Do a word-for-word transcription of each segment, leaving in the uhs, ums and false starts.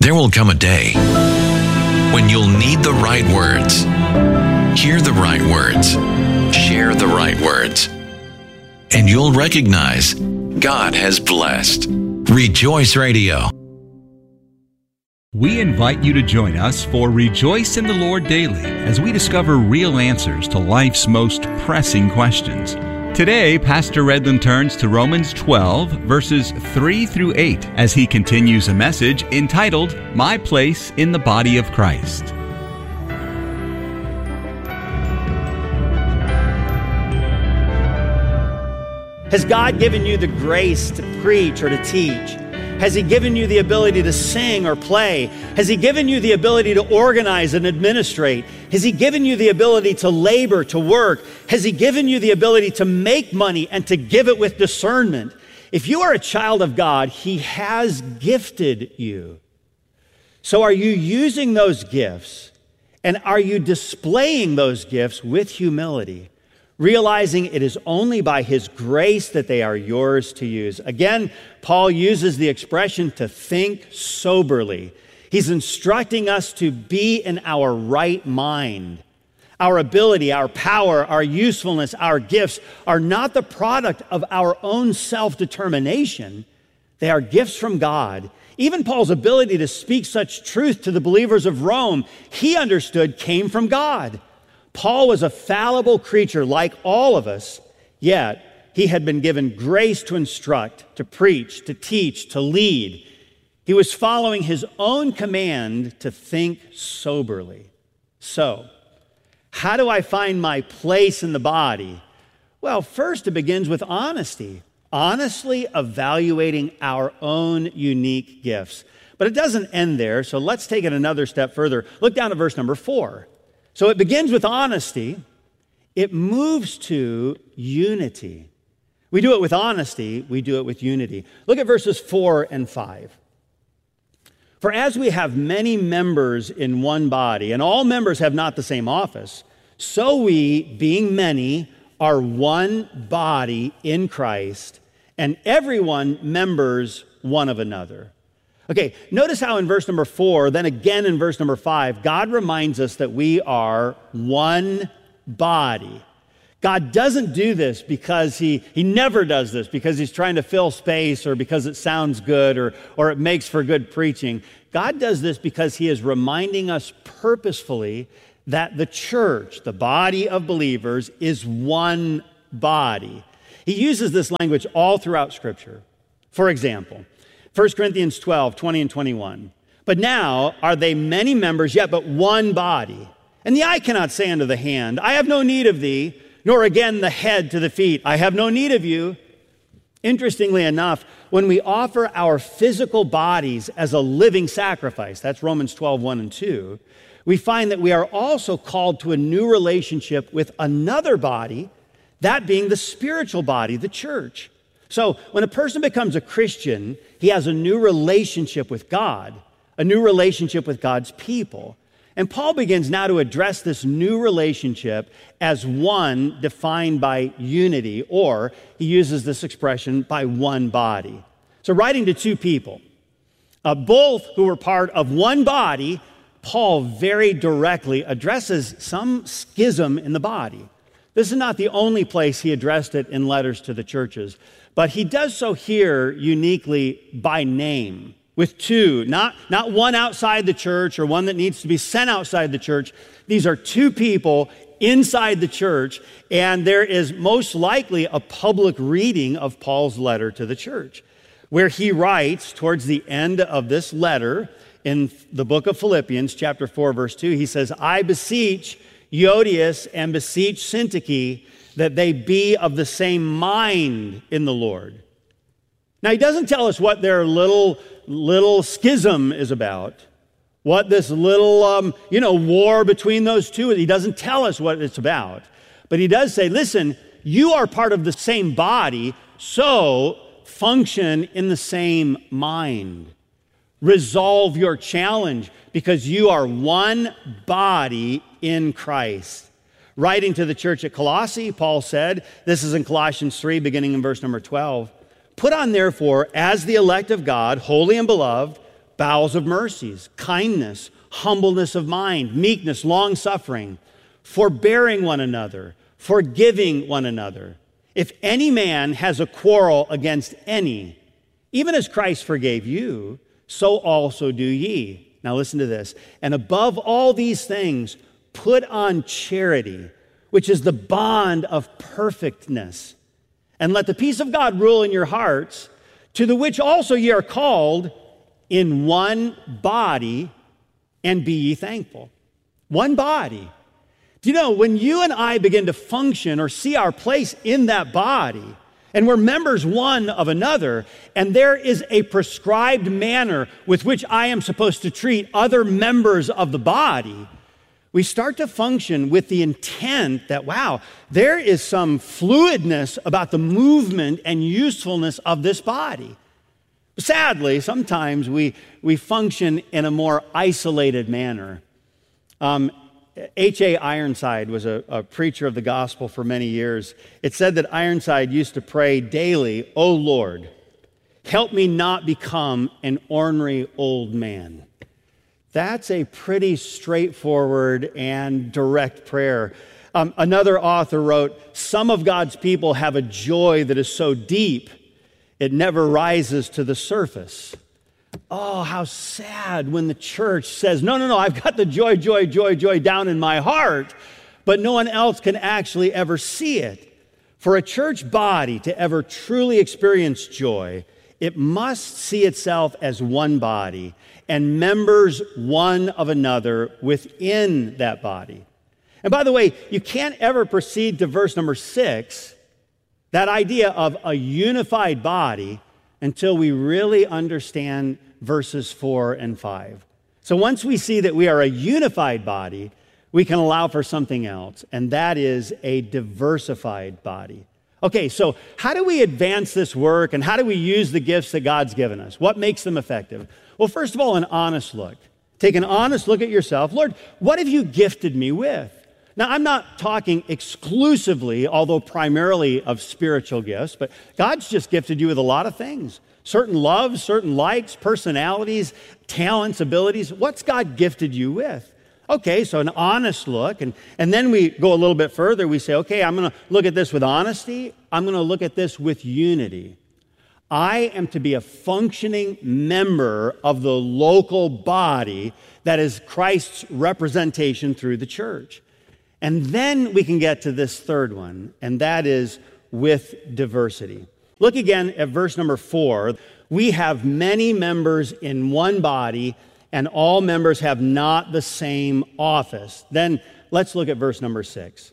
There will come a day when you'll need the right words, hear the right words, share the right words, and you'll recognize God has blessed. Rejoice Radio. We invite you to join us for Rejoice in the Lord Daily as we discover real answers to life's most pressing questions. Today, Pastor Redland turns to Romans twelve, verses three through eight, as he continues a message entitled, My Place in the Body of Christ. Has God given you the grace to preach or to teach? Has He given you the ability to sing or play? Has He given you the ability to organize and administrate? Has He given you the ability to labor, to work? Has He given you the ability to make money and to give it with discernment? If you are a child of God, He has gifted you. So are you using those gifts, and are you displaying those gifts with humility, realizing it is only by His grace that they are yours to use? Again, Paul uses the expression to think soberly. He's instructing us to be in our right mind. Our ability, our power, our usefulness, our gifts are not the product of our own self-determination. They are gifts from God. Even Paul's ability to speak such truth to the believers of Rome, he understood came from God. Paul was a fallible creature like all of us, yet he had been given grace to instruct, to preach, to teach, to lead. He was following his own command to think soberly. So, how do I find my place in the body? Well, first it begins with honesty, honestly evaluating our own unique gifts. But it doesn't end there, so let's take it another step further. Look down at verse number four. So it begins with honesty. It moves to unity. We do it with honesty. We do it with unity. Look at verses four and five. For as we have many members in one body, and all members have not the same office, so we, being many, are one body in Christ, and everyone members one of another. Okay, notice how in verse number four, then again in verse number five, God reminds us that we are one body. God doesn't do this because he, he never does this because he's trying to fill space or because it sounds good or, or it makes for good preaching. God does this because he is reminding us purposefully that the church, the body of believers, is one body. He uses this language all throughout Scripture. For example, First Corinthians twelve, twenty and twenty-one. But now are they many members, yet but one body. And the eye cannot say unto the hand, I have no need of thee, nor again the head to the feet, I have no need of you. Interestingly enough, when we offer our physical bodies as a living sacrifice, that's Romans twelve, one and two, we find that we are also called to a new relationship with another body, that being the spiritual body, the church. So when a person becomes a Christian, he has a new relationship with God, a new relationship with God's people. And Paul begins now to address this new relationship as one defined by unity, or he uses this expression, by one body. So writing to two people, uh, both who were part of one body, Paul very directly addresses some schism in the body. This is not the only place he addressed it in letters to the churches, but he does so here uniquely by name, with two, not, not one outside the church or one that needs to be sent outside the church. These are two people inside the church, and there is most likely a public reading of Paul's letter to the church, where he writes towards the end of this letter in the book of Philippians, chapter four, verse two, he says, I beseech Euodias and beseech Syntyche that they be of the same mind in the Lord. Now, he doesn't tell us what their little, little schism is about, what this little, um, you know, war between those two. He doesn't tell us what it's about. But he does say, listen, you are part of the same body, so function in the same mind. Resolve your challenge because you are one body in Christ. Writing to the church at Colossae, Paul said, this is in Colossians three, beginning in verse number twelve, put on therefore, as the elect of God, holy and beloved, bowels of mercies, kindness, humbleness of mind, meekness, long-suffering, forbearing one another, forgiving one another. If any man has a quarrel against any, even as Christ forgave you, so also do ye. Now listen to this. And above all these things, put on charity, which is the bond of perfectness. And let the peace of God rule in your hearts, to the which also ye are called in one body, and be ye thankful. One body. Do you know, when you and I begin to function or see our place in that body, and we're members one of another, and there is a prescribed manner with which I am supposed to treat other members of the body, we start to function with the intent that, wow, there is some fluidness about the movement and usefulness of this body. Sadly, sometimes we, we function in a more isolated manner. Um, H A Ironside was a, a preacher of the gospel for many years. It said that Ironside used to pray daily, "O Lord, help me not become an ornery old man." That's a pretty straightforward and direct prayer. Um, another author wrote, "Some of God's people have a joy that is so deep, it never rises to the surface." Oh, how sad when the church says, no, no, no, I've got the joy, joy, joy, joy down in my heart, but no one else can actually ever see it. For a church body to ever truly experience joy, it must see itself as one body and members one of another within that body. And by the way, you can't ever proceed to verse number six, that idea of a unified body, until we really understand verses four and five. So once we see that we are a unified body, we can allow for something else, and that is a diversified body. Okay, so how do we advance this work, and how do we use the gifts that God's given us? What makes them effective? Well, first of all, an honest look. Take an honest look at yourself. Lord, what have you gifted me with? Now, I'm not talking exclusively, although primarily, of spiritual gifts, but God's just gifted you with a lot of things. Certain loves, certain likes, personalities, talents, abilities. What's God gifted you with? Okay, so an honest look, and, and then we go a little bit further. We say, okay, I'm going to look at this with honesty. I'm going to look at this with unity. I am to be a functioning member of the local body that is Christ's representation through the church. And then we can get to this third one, and that is with diversity. Look again at verse number four. We have many members in one body, and all members have not the same office. Then let's look at verse number six.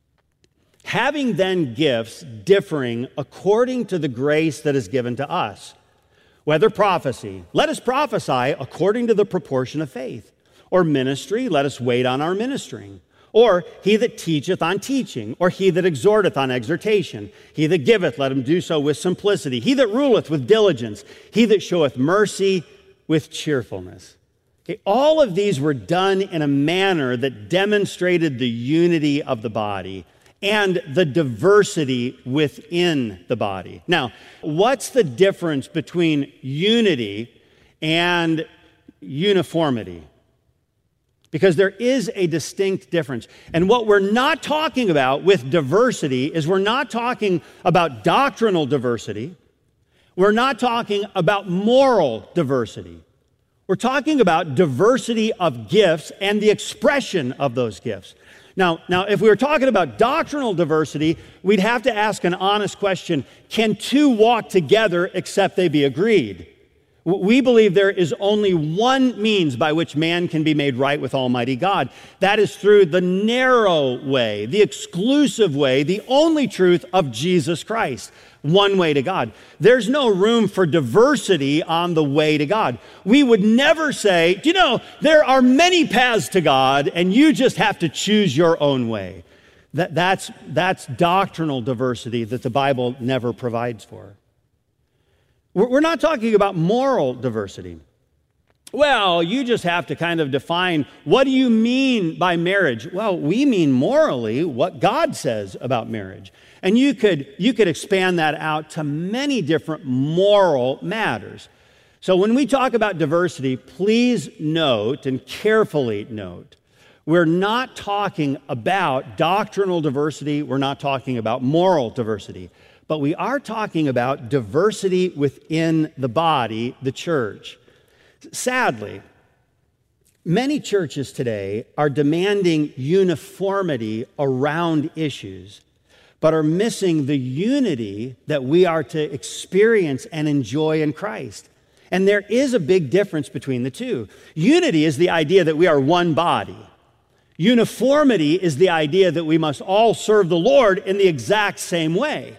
Having then gifts differing according to the grace that is given to us, whether prophecy, let us prophesy according to the proportion of faith, or ministry, let us wait on our ministering. Or he that teacheth on teaching, or he that exhorteth on exhortation. He that giveth, let him do so with simplicity. He that ruleth with diligence. He that showeth mercy with cheerfulness. Okay, all of these were done in a manner that demonstrated the unity of the body and the diversity within the body. Now, what's the difference between unity and uniformity? Because there is a distinct difference. And what we're not talking about with diversity is we're not talking about doctrinal diversity. We're not talking about moral diversity. We're talking about diversity of gifts and the expression of those gifts. Now, now, if we were talking about doctrinal diversity, we'd have to ask an honest question. Can two walk together except they be agreed? We believe there is only one means by which man can be made right with Almighty God. That is through the narrow way, the exclusive way, the only truth of Jesus Christ. One way to God. There's no room for diversity on the way to God. We would never say, do you know, there are many paths to God and you just have to choose your own way. That, that's, that's doctrinal diversity that the Bible never provides for. We're not talking about moral diversity. Well, you just have to kind of define, what do you mean by marriage? Well, we mean morally what God says about marriage. And you could, you could expand that out to many different moral matters. So when we talk about diversity, please note and carefully note, we're not talking about doctrinal diversity, we're not talking about moral diversity, but we are talking about diversity within the body, the church. Sadly, many churches today are demanding uniformity around issues, but are missing the unity that we are to experience and enjoy in Christ. And there is a big difference between the two. Unity is the idea that we are one body. Uniformity is the idea that we must all serve the Lord in the exact same way.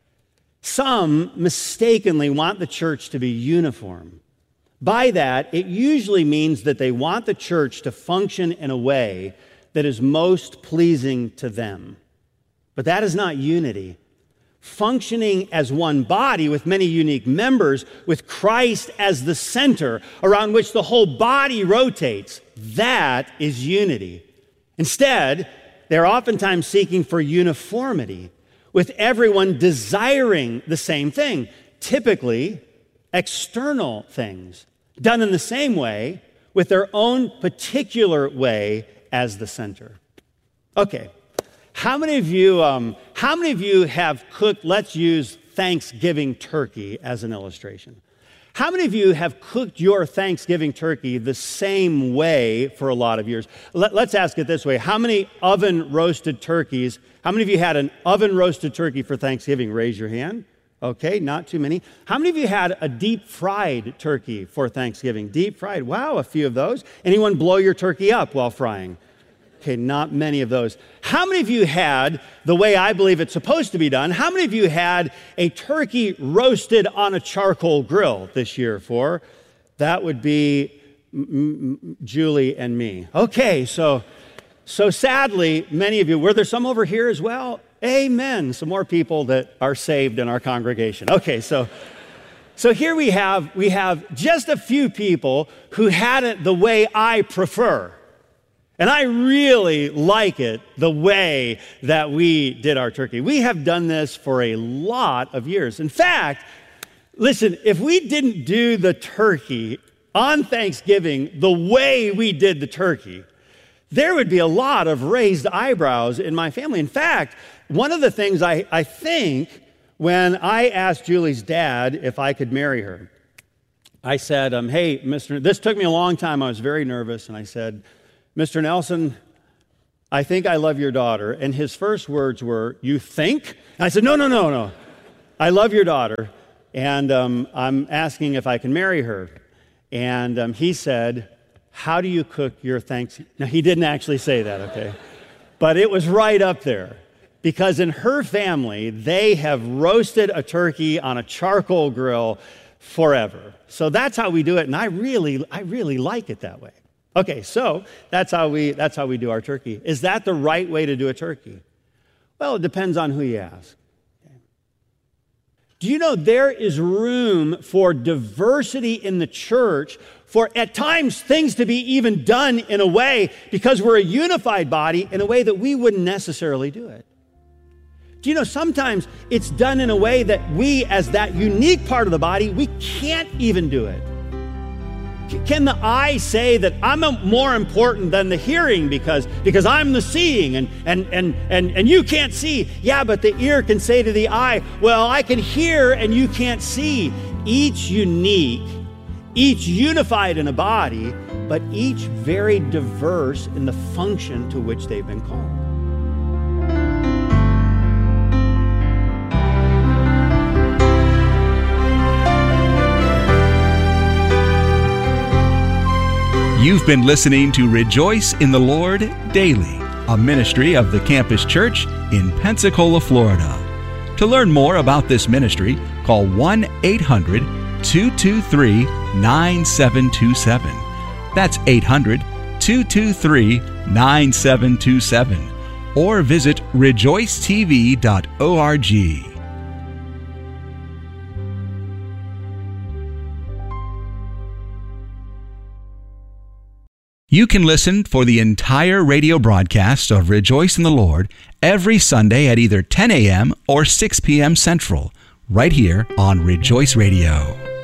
Some mistakenly want the church to be uniform. By that, it usually means that they want the church to function in a way that is most pleasing to them. But that is not unity. Functioning as one body with many unique members, with Christ as the center around which the whole body rotates, that is unity. Instead, they're oftentimes seeking for uniformity, with everyone desiring the same thing, typically external things, done in the same way, with their own particular way as the center. Okay. How many of you, um, how many of you have cooked, let's use Thanksgiving turkey as an illustration. How many of you have cooked your Thanksgiving turkey the same way for a lot of years? Let, let's ask it this way. How many oven roasted turkeys, how many of you had an oven roasted turkey for Thanksgiving? Raise your hand. Okay, not too many. How many of you had a deep fried turkey for Thanksgiving? Deep fried, wow, a few of those. Anyone blow your turkey up while frying? Okay, not many of those. How many of you had, the way I believe it's supposed to be done, how many of you had a turkey roasted on a charcoal grill this year for? That would be m- m- Julie and me. Okay, so, so sadly, many of you, were there some over here as well? Amen. Some more people that are saved in our congregation. Okay, so... So here we have, we have just a few people who had it the way I prefer. And I really like it the way that we did our turkey. We have done this for a lot of years. In fact, listen, if we didn't do the turkey on Thanksgiving the way we did the turkey, there would be a lot of raised eyebrows in my family. In fact, one of the things I, I think when I asked Julie's dad if I could marry her, I said, um, hey, Mister This took me a long time. I was very nervous. And I said, Mister Nelson, I think I love your daughter. And his first words were, you think? And I said, no, no, no, no. I love your daughter, and um, I'm asking if I can marry her. And um, he said, how do you cook your Thanksgiving? Now, he didn't actually say that, okay? But it was right up there. Because in her family, they have roasted a turkey on a charcoal grill forever. So that's how we do it, and I really, I really like it that way. Okay, so that's how we that's how we do our turkey. Is that the right way to do a turkey? Well, it depends on who you ask. Okay. Do you know there is room for diversity in the church, for at times things to be even done in a way, because we're a unified body, in a way that we wouldn't necessarily do it? Do you know sometimes it's done in a way that we, as that unique part of the body, we can't even do it? Can the eye say that I'm more important than the hearing because, because I'm the seeing and, and, and, and, and you can't see? Yeah, but the ear can say to the eye, well, I can hear and you can't see. Each unique, each unified in a body, but each very diverse in the function to which they've been called. You've been listening to Rejoice in the Lord Daily, a ministry of the Campus Church in Pensacola, Florida. To learn more about this ministry, call one eight hundred two two three nine seven two seven. That's eight hundred two two three nine seven two seven. Or visit rejoice t v dot org. You can listen for the entire radio broadcast of Rejoice in the Lord every Sunday at either ten a.m. or six p.m. Central, right here on Rejoice Radio.